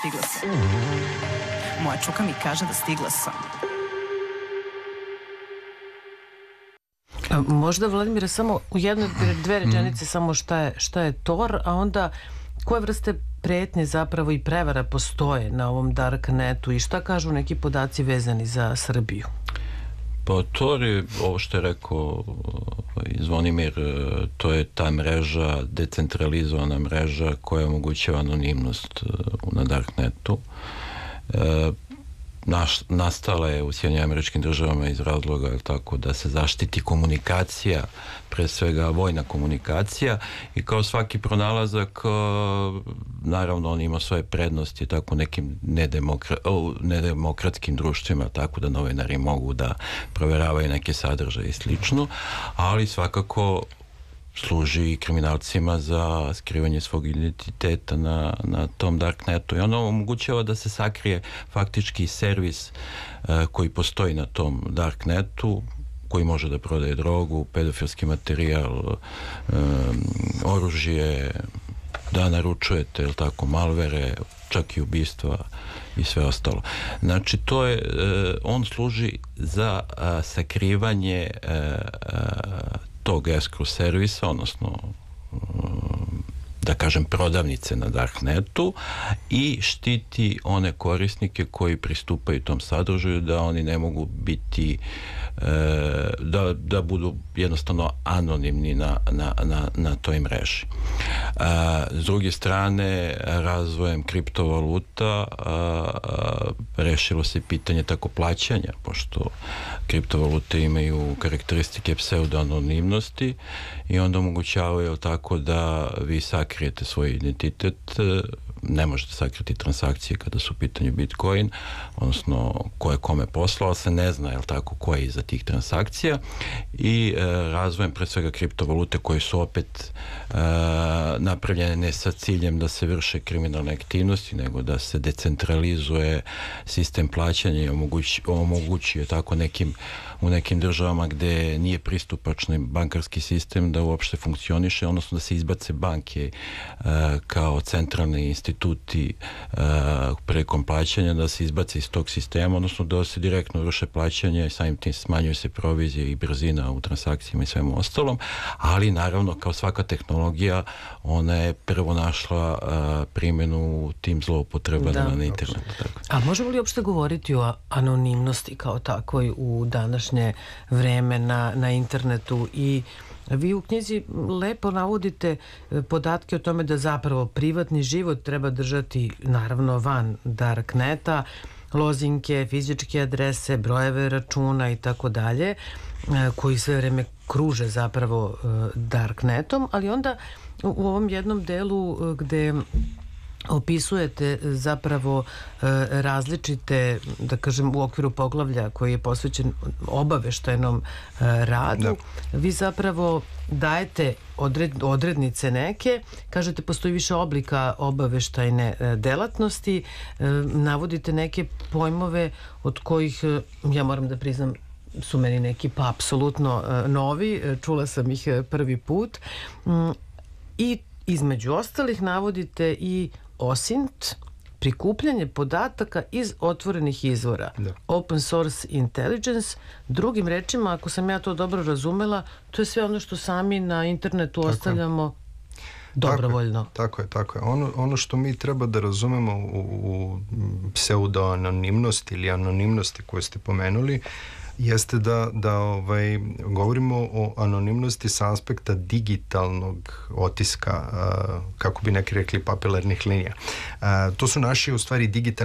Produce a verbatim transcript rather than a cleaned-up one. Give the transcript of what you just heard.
stigla sam. Moja čuka mi kaže da stigla sam. A možda, Vladimire, samo u jednoj, dve rečenice samo šta je, šta je Tor, a onda koje vrste pretnje zapravo i prevara postoje na ovom darknetu i šta kažu neki podaci vezani za Srbiju? Pa Tor je, ovo što je rekao Zvonimir, to je ta mreža, decentralizovana mreža koja omogućava anonimnost na darknetu. E, naš, nastala je u Sjedinjenim Američkim Državama iz razloga tako da se zaštiti komunikacija, pre svega vojna komunikacija, i kao svaki pronalazak naravno on ima svoje prednosti tako nekim nedemokra, nedemokratskim društvima, tako da novinari mogu da proveravaju neke sadržaje i slično, ali svakako služi i kriminalcima za skrivanje svog identiteta na, na tom darknetu i ono omogućava da se sakrije faktički servis uh, koji postoji na tom darknetu, koji može da prodaje drogu, pedofilski materijal, um, oružje, da naručujete, jel tako, malvere, čak i ubistva i sve ostalo. Znači, to je, uh, on služi za uh, sakrivanje uh, uh, tog escrow servisa, odnosno da kažem prodavnice na darknetu, i štiti one korisnike koji pristupaju tom sadržaju da oni ne mogu biti da, da budu jednostavno anonimni na, na, na, na toj mreži. S druge strane, razvojem kriptovaluta rešilo se pitanje tako plaćanja, pošto kriptovalute imaju karakteristike pseudo-anonimnosti i onda omogućavaju tako da vi sakrijete svoj identitet, ne možete sakriti transakcije kada su u pitanju Bitcoin, odnosno ko je kome poslao, se ne zna, jel tako, ko je iza tih transakcija, i e, razvojem pre svega kriptovalute koje su opet e, napravljene ne sa ciljem da se vrše kriminalne aktivnosti, nego da se decentralizuje sistem plaćanja i omogući, omogućuje tako nekim u nekim državama gde nije pristupačni bankarski sistem da uopšte funkcioniše, odnosno da se izbace banke uh, kao centralni instituti uh, prekom plaćanja, da se izbace iz tog sistema, odnosno da se direktno vrše plaćanje i samim tim smanjuje se provizije i brzina u transakcijama i svemu ostalom, ali naravno kao svaka tehnologija ona je prvo našla uh, primjenu u tim zloupotrebama na internetu. Tako. A možemo li uopšte govoriti o anonimnosti kao takvoj u današnje vreme na, na internetu? I vi u knjizi lepo navodite podatke o tome da zapravo privatni život treba držati naravno van darkneta, lozinke, fizičke adrese, brojeve računa i tako dalje, koji sve vreme kruže zapravo darknetom, ali onda u ovom jednom delu gde opisujete zapravo e, različite, da kažem, u okviru poglavlja koji je posvećen obaveštajnom e, radu, da. Vi zapravo dajete odred, odrednice neke, kažete postoji više oblika obaveštajne e, delatnosti, e, navodite neke pojmove od kojih, e, ja moram da priznam, su meni neki pa apsolutno e, novi, e, čula sam ih e, prvi put, mm, i između ostalih navodite i OSINT, prikupljanje podataka iz otvorenih izvora, da. Open source intelligence. Drugim rečima, ako sam ja to dobro razumela, to je sve ono što sami na internetu tako ostavljamo dobrovoljno. Tako je, tako je. Ono, ono što mi treba da razumemo u, u pseudo-anonimnosti ili anonimnosti koju ste pomenuli, jeste da, da ovaj, govorimo o anonimnosti sa aspekta digitalnog otiska, uh, kako bi neki rekli, papilarnih linija. Uh, to su naši, u stvari, digitalni